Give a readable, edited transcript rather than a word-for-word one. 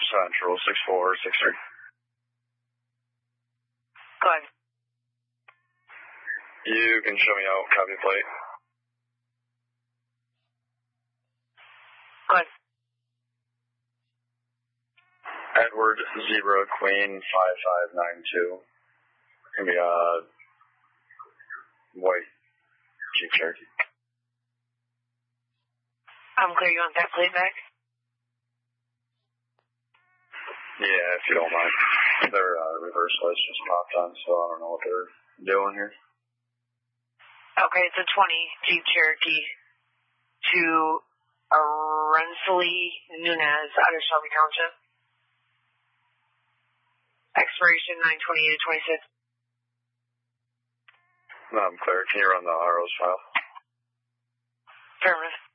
Central 6463. Go ahead. You can show me out copy plate. Go ahead. Edward Zebra Queen 5592. Gonna be white Jeep Cherokee. I'm clear. You want that plate back? Yeah, if you don't mind. Their reverse lights just popped on, so I don't know what they're doing here. Okay, it's a 20 Jeep Cherokee to Rensselaer Nunez out of Shelby Township. Expiration 9/28/26. I'm clear. Can you run the RO's file? Affirmative.